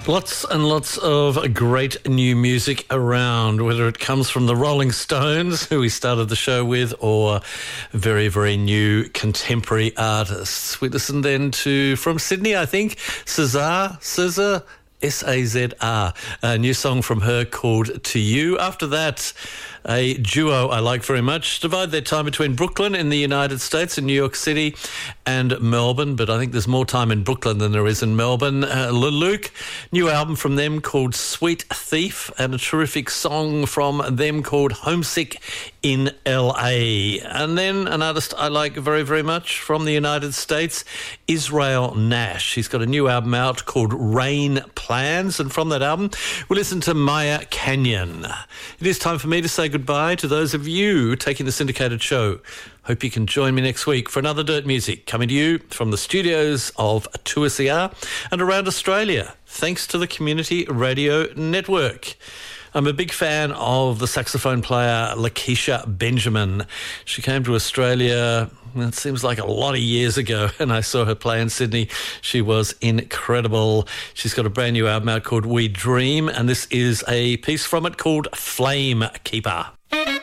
Lots and lots of great new music around, whether it comes from the Rolling Stones, who we started the show with, or very, very new contemporary artists. We listened then to, from Sydney, I think, SZA, S-A-Z-R, a new song from her called To You. After that, a duo I like very much. Divide their time between Brooklyn in the United States and New York City and Melbourne, but I think there's more time in Brooklyn than there is in Melbourne. Luke, new album from them called Sweet Thief, and a terrific song from them called Homesick in LA. And then an artist I like very, very much from the United States, Israel Nash. He's got a new album out called Rain Plans, and from that album we'll listen to Maya Canyon. It is time for me to say goodbye to those of you taking the syndicated show. Hope you can join me next week for another Dirt Music, coming to you from the studios of 2SER and around Australia, thanks to the Community Radio Network. I'm a big fan of the saxophone player Lakeisha Benjamin. She came to Australia, it seems like a lot of years ago, and I saw her play in Sydney. She was incredible. She's got a brand new album out called We Dream, and this is a piece from it called Flame Keeper.